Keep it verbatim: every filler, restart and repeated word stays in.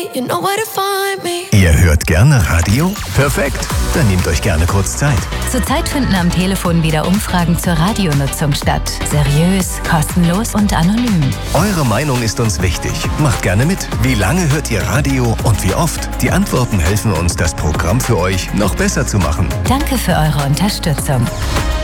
You know where to find me. Ihr hört gerne Radio? Perfekt, dann nehmt euch gerne kurz Zeit. Zurzeit finden am Telefon wieder Umfragen zur Radionutzung statt. Seriös, kostenlos und anonym. Eure Meinung ist uns wichtig. Macht gerne mit. Wie lange hört ihr Radio und wie oft? Die Antworten helfen uns, das Programm für euch noch besser zu machen. Danke für eure Unterstützung.